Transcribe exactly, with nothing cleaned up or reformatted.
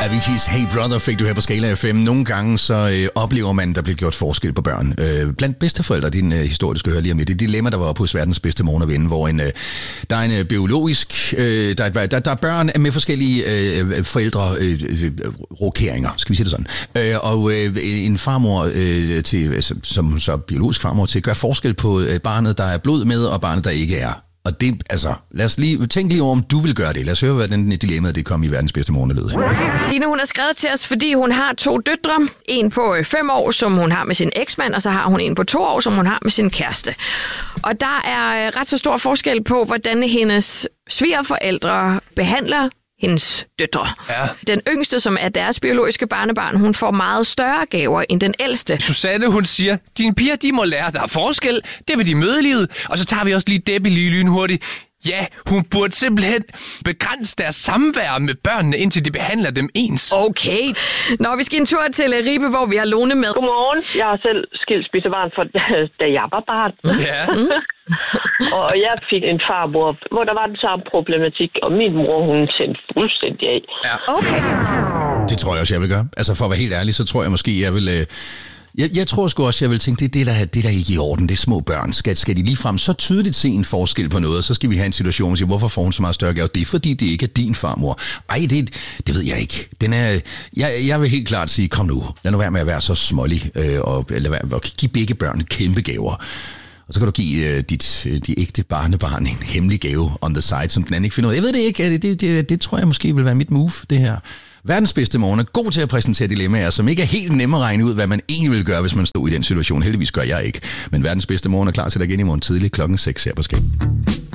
Avicii's Hey Brother fik du her på Skala F M. Nogle gange så øh, oplever man, der bliver gjort forskel på børn. Øh, blandt bedsteforældre, din øh, historie, du skal høre lige om lidt. Det er dilemma, der var oppe hos verdens bedste morgen og vinde, hvor en, øh, der er en øh, biologisk... Øh, der, er, der, der er børn med forskellige øh, forældre øh, øh, rokeringer, skal vi sige det sådan. Øh, og øh, en farmor, øh, til, som så biologisk farmor til, gør forskel på øh, barnet, der er blod med, og barnet, der ikke er. Og det, altså, lad os lige tænke lige over, om du vil gøre det. Lad os høre, hvad den dilemma, det kom i verdens bedste morgenlød. Stine, hun har skrevet til os, fordi hun har to døtre. En på fem år, som hun har med sin eksmand, og så har hun en på to år, som hun har med sin kæreste. Og der er ret så stor forskel på, hvordan hendes svigerforældre behandler hendes døtre. Ja. Den yngste, som er deres biologiske barnebarn, hun får meget større gaver end den ældste. Susanne, hun siger, dine piger, de må lære, der er forskel. Det vil de møde i livet. Og så tager vi også lige Debbie lige lynhurtigt. Ja, hun burde simpelthen begrænse deres samvær med børnene, indtil de behandler dem ens. Okay. Nå, vi skal en tur til Ribe, hvor vi har Lone med. Godmorgen. Jeg har selv skilsmissebarn, for da jeg var barn. Ja. Og jeg fik en farmor, hvor der var den samme problematik, og min mor, hun sendte fuldstændig af. Ja. Okay. Det tror jeg også, jeg vil gøre. Altså for at være helt ærlig, så tror jeg måske, jeg vil... Øh Jeg, jeg tror sgu også, jeg vil tænke, det, det, der, det der ikke i orden, det er små børn. Skal, skal de ligefrem så tydeligt se en forskel på noget, så skal vi have en situation, hvor siger, hvorfor får hun så meget større gave? Det er fordi, det ikke er din farmor. Ej, det, det ved jeg ikke. Den er, jeg, jeg vil helt klart sige, kom nu, lad nu være med at være så smålig, øh, og, lad være, og give begge børn kæmpe gaver. Og så kan du give øh, dit øh, de ægte barnebarn en hemmelig gave on the side, som den anden ikke finder ud af. Jeg ved det ikke, det, det, det, det tror jeg måske vil være mit move, det her. Verdens bedste morgen er god til at præsentere dilemmaer, som ikke er helt nemme at regne ud, hvad man egentlig vil gøre, hvis man stod i den situation. Heldigvis gør jeg ikke. Men verdens bedste morgen er klar til dig igen i morgen tidlig klokken seks her på Skab.